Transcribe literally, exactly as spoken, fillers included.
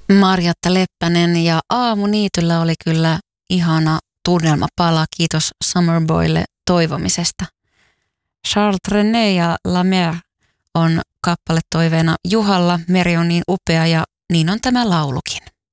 Marjatta Leppänen ja Aamuniityllä oli kyllä ihana tunnelmapala. Kiitos Summerboylle toivomisesta. Charles Trenet ja La Mer on kappale toiveena Juhalla. Meri on niin upea ja niin on tämä laulukin.